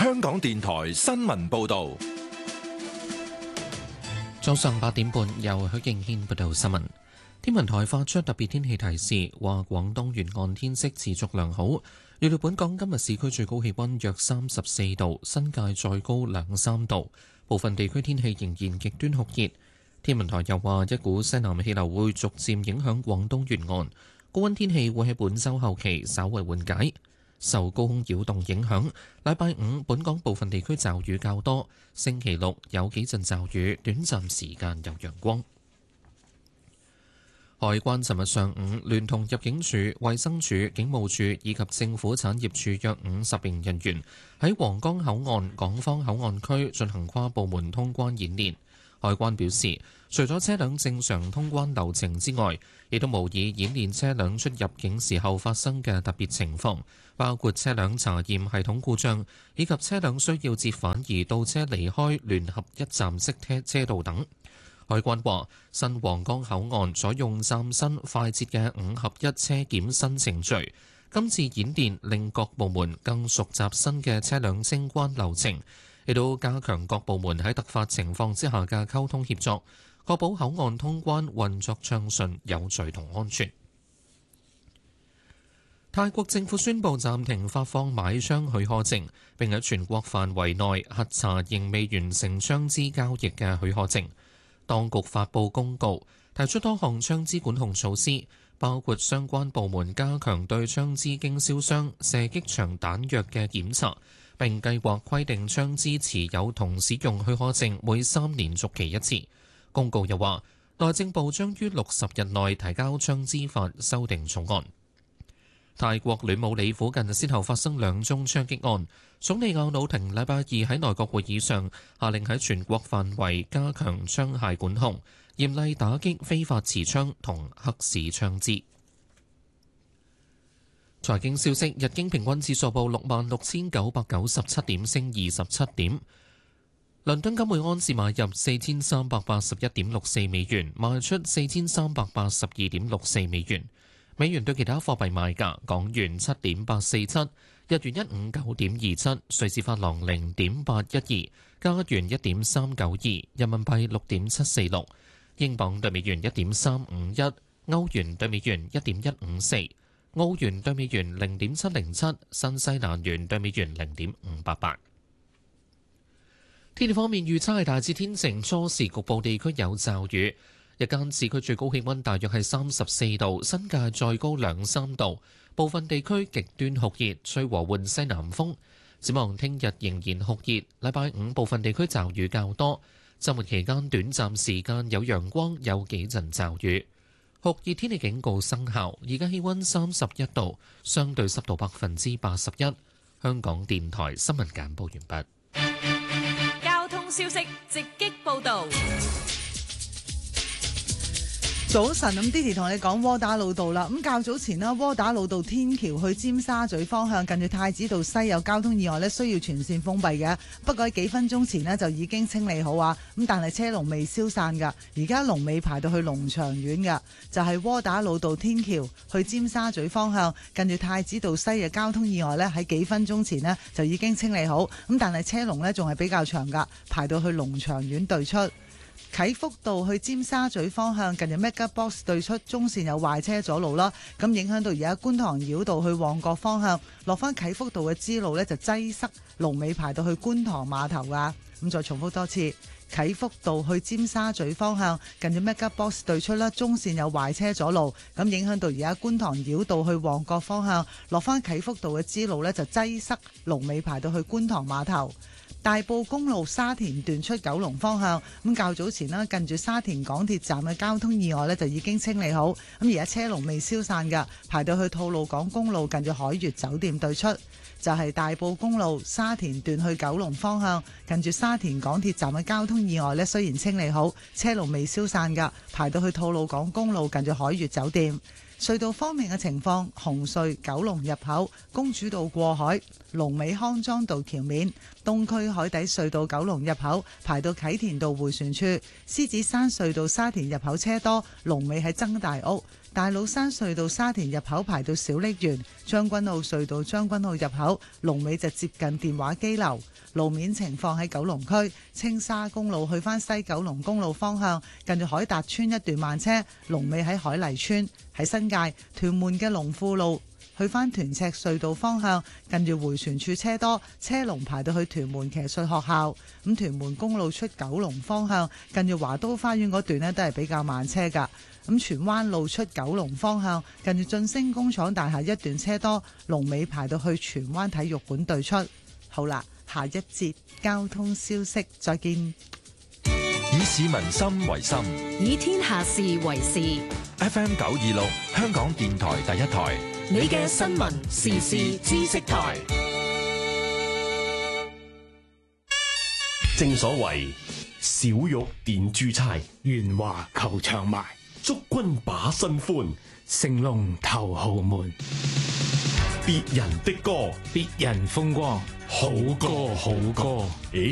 香港電台新聞報道。 早上8點半，由許敬軒報道新聞。天文台發出特別天氣提示，話廣東沿岸天色持續良好。預料本港今日市區最高氣溫約34度，新界再高2-3度，部分地區天氣仍然極端酷熱。天文台又話，一股西南氣流會逐漸影響廣東沿岸，高溫天氣會喺本週後期稍為緩解。受高空擾動影響，禮拜五本港部分地區驟雨較多，星期六有幾陣驟雨，短暫時間有陽光。海關尋日上午聯同入境處、衛生署、警務處以及政府產業署約50名人員喺皇崗口岸港方口岸區進行跨部門通關演練。海關表示，除咗車輛正常通關流程之外，亦都模擬演練車輛出入境時候發生嘅特別情況，包括車輛查驗系統故障，以及車輛需要折返而倒車離開聯合一站式車道等。海關話，新皇崗口岸採用嶄新快捷嘅5合1車檢新程序，今次演練令各部門更熟習新嘅車輛清關流程，亦都加強各部門喺突發情況之下嘅溝通協作，確保口岸通關運作暢順、有序同安全。泰國政府宣布暫停發放買槍許可證，並喺全國範圍內核查仍未完成槍支交易嘅許可證。當局發布公告，提出多項槍支管控措施，包括相關部門加強對槍支經銷商、射擊場彈藥嘅檢查，並計劃規定槍支持有同使用許可證每3年續期一次。公告又話，內政部將於60日內提交槍支法修訂草案。泰國暖武里附近先後發生2宗槍擊案，總理奧魯廷禮拜二喺內閣會議上下令喺全國範圍加強槍械管控，嚴厲打擊非法持槍同黑市槍支。財經消息，日經平均指數報66,997點，升27點。倫敦金每盎司買入4381.64美元，賣出4382.64美元。美元對其他貨幣賣價：港元7.847，日元159.27，瑞士法郎0.812，加元1.392，人民幣6.746，英鎊對美元1.351，歐元對美元1.154，澳元對美元0.707，新西蘭元對美元0.588。天氣方面預測係大致天晴，初時局部地區有驟雨。日間市區最高氣溫大約係34度，新界再高2-3度，部分地區極端酷熱，吹和緩西南風。展望聽日仍然酷熱，禮拜五部分地區驟雨較多，週末期間短暫時間有陽光，有幾陣驟雨。酷熱天氣警告生效，而家氣溫31度，相對濕度81%。香港電台新聞簡報完畢。 交通消息直擊報導。 早晨，咁 Didi 同你講窩打老道啦。咁較早前啦，窩打老道天橋去尖沙咀方向，近住太子道西有交通意外呢，需要全線封閉嘅。不過喺幾分鐘前呢，就已經清理好啊。咁但係車龍未消散㗎，而家龍尾排到去龍翔苑㗎。就係窩打老道天橋去尖沙咀方向，近住太子道西嘅交通意外呢，喺幾分鐘前呢，就已經清理好。咁但係車龍呢，仲係比較長㗎，排到去龍翔苑對出。啟福道去尖沙咀方向，近住 Mega Box 對出中線有壞車阻路啦，咁影響到而家觀塘繞道去旺角方向，落翻啟福道嘅支路呢，就擠塞，龍尾排到去觀塘碼頭啊。咁再重複多次，啟福道去尖沙咀方向，近住 Mega Box 對出啦，中線有壞車阻路，咁影響到而家觀塘繞道去旺角方向，落翻啟福道嘅支路呢，就擠塞，龍尾排到去觀塘碼頭。大埔公路沙田段出九龍方向，咁較早前啦，近住沙田港鐵站嘅交通意外呢，就已經清理好，咁而家車龍未消散㗎，排到去吐露港公路近住海悅酒店對出，就係大埔公路沙田段去九龍方向，近住沙田港鐵站嘅交通意外呢，雖然清理好，車龍未消散㗎，排到去吐露港公路近住海悅酒店。 隧道方面嘅情況，紅隧九龍入口公主道過海，龍尾康莊道橋面，東區海底隧道九龍入口排到啟田道迴旋處，獅子山隧道沙田入口車多，龍尾喺曾大屋，大老山隧道沙田入口排到小瀝源，將軍澳隧道將軍澳入口龍尾就接近電話機樓。路面情況喺九龍區青沙公路去返西九龍公路方向，近住海達村一段慢車，龍尾喺海麗村。喺新界屯門嘅龍富路去返屯赤隧道方向，近住迴旋處車多，車龍排到去屯門騎術學校。咁屯門公路出九龍方向，近住華都花園嗰段呢都係比較慢車㗎。咁荃灣路出九龍方向，近住晉升工廠大廈一段車多，龍尾排到去荃灣體育館對出。好啦，下一節交通消息，再見。 以市民心為心， 以天下事為事。 FM 926，香港電台第一台， 你嘅新聞時事知識台。 正所謂小玉電珠釵， 圓華球場埋， 祝君把新歡， 成龍頭號門。 別人的歌， 別人風光， 好歌好歌。 咦？